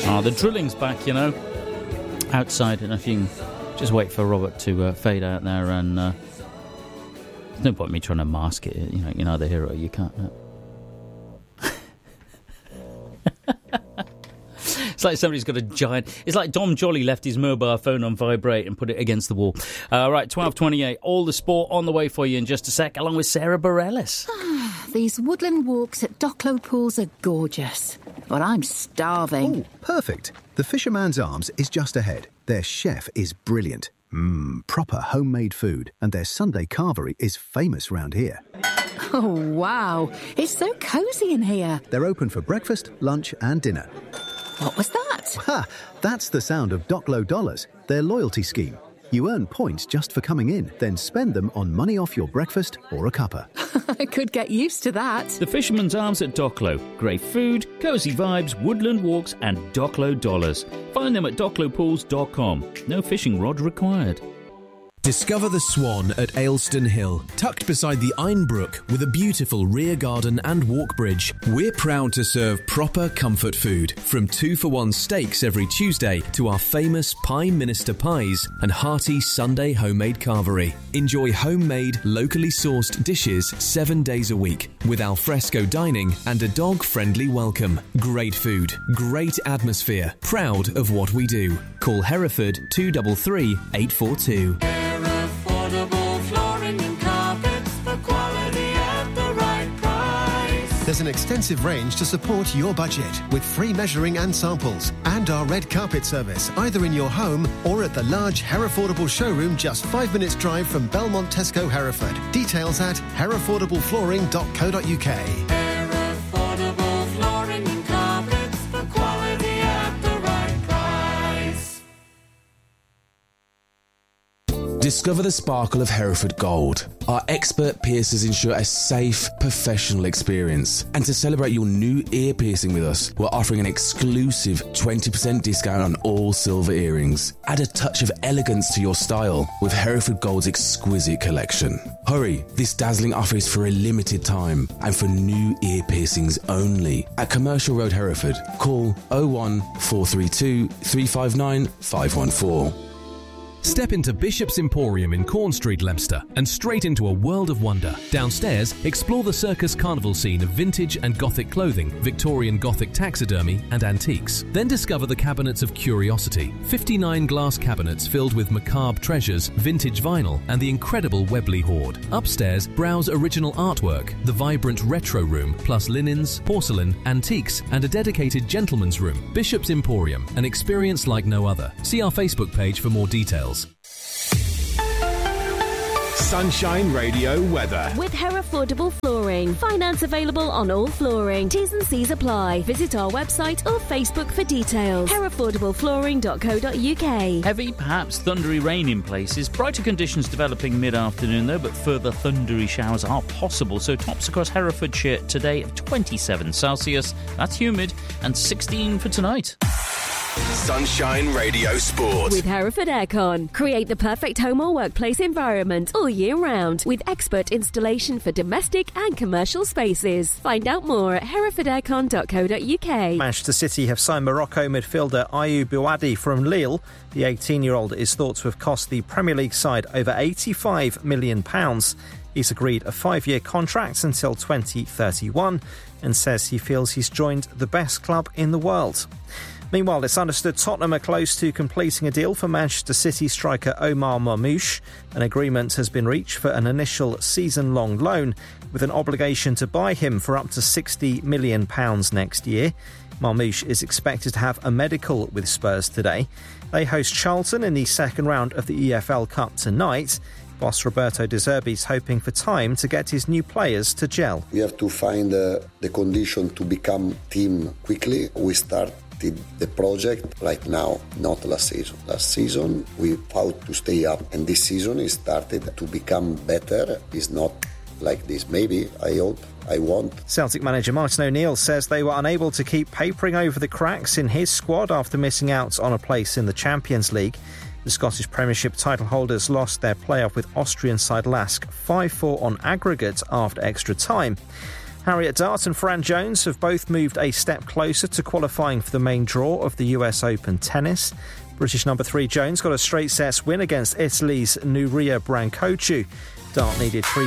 The drilling's back, you know, outside, and if you can just wait for Robert to fade out there, and there's no point in me trying to mask it. You know the hero, you can't. It's like somebody's got a giant... It's like Dom Jolly left his mobile phone on vibrate and put it against the wall. Right, 12:28. All the sport on the way for you in just a sec, along with Sarah Bareilles. These woodland walks at Docklow Pools are gorgeous. But I'm starving. Oh, perfect. The Fisherman's Arms is just ahead. Their chef is brilliant. Proper homemade food. And their Sunday carvery is famous round here. Oh, wow. It's so cosy in here. They're open for breakfast, lunch and dinner. What was that? Ha! That's the sound of Docklow Dollars, their loyalty scheme. You earn points just for coming in, then spend them on money off your breakfast or a cuppa. I could get used to that. The Fisherman's Arms at Docklow. Great food, cosy vibes, woodland walks and Docklow Dollars. Find them at docklowpools.com. No fishing rod required. Discover the Swan at Aylstone Hill, tucked beside the Aynbrook with a beautiful rear garden and walk bridge. We're proud to serve proper comfort food, from 2-for-1 steaks every Tuesday to our famous Pie Minister pies and hearty Sunday homemade carvery. Enjoy homemade, locally sourced dishes 7 days a week with alfresco dining and a dog-friendly welcome. Great food, great atmosphere, proud of what we do. Call Hereford 233 842. There's an extensive range to support your budget with free measuring and samples and our red carpet service either in your home or at the large Herefordable showroom just 5 minutes drive from Belmont Tesco Hereford. Details at herefordablepflooring.co.uk. Herefordable flooring and carpets for quality at the right price. Discover the sparkle of Hereford Gold. Our expert piercers ensure a safe, professional experience. And to celebrate your new ear piercing with us, we're offering an exclusive 20% discount on all silver earrings. Add a touch of elegance to your style with Hereford Gold's exquisite collection. Hurry, this dazzling offer is for a limited time and for new ear piercings only. At Commercial Road, Hereford, call 01 432 359 514. Step into Bishop's Emporium in Corn Street, Leicester, and straight into a world of wonder. Downstairs, explore the circus carnival scene of vintage and Gothic clothing, Victorian Gothic taxidermy, and antiques. Then discover the cabinets of curiosity. 59 glass cabinets filled with macabre treasures, vintage vinyl, and the incredible Webley hoard. Upstairs, browse original artwork, the vibrant retro room, plus linens, porcelain, antiques, and a dedicated gentleman's room. Bishop's Emporium, an experience like no other. See our Facebook page for more details. Sunshine Radio weather. With Herefordable Flooring. Finance available on all flooring. T's and C's apply. Visit our website or Facebook for details. Herefordableflooring.co.uk. Heavy, perhaps thundery rain in places. Brighter conditions developing mid-afternoon though, but further thundery showers are possible. So tops across Herefordshire today of 27 Celsius. That's humid. And 16 for tonight. Sunshine Radio Sport. With Hereford Aircon. Create the perfect home or workplace environment all year round with expert installation for domestic and commercial spaces. Find out more at herefordaircon.co.uk. Manchester City have signed Morocco midfielder Ayoub Bouadi from Lille. The 18-year-old is thought to have cost the Premier League side over £85 million. He's agreed a 5-year contract until 2031 and says he feels he's joined the best club in the world. Meanwhile, it's understood Tottenham are close to completing a deal for Manchester City striker Omar Marmoush. An agreement has been reached for an initial season-long loan with an obligation to buy him for up to £60 million next year. Marmoush is expected to have a medical with Spurs today. They host Charlton in the second round of the EFL Cup tonight. Boss Roberto De Zerbi's hoping for time to get his new players to gel. We have to find the condition to become team quickly. We started the project right now, not last season. Last season we fought to stay up, and this season it started to become better. It's not like this. Maybe, I hope, I want. Celtic manager Martin O'Neill says they were unable to keep papering over the cracks in his squad after missing out on a place in the Champions League. The Scottish Premiership title holders lost their playoff with Austrian side Lask 5-4 on aggregate after extra time. Harriet Dart and Fran Jones have both moved a step closer to qualifying for the main draw of the US Open tennis. British number 3 Jones got a straight sets win against Italy's Nuria Brancocu. Dart needed 3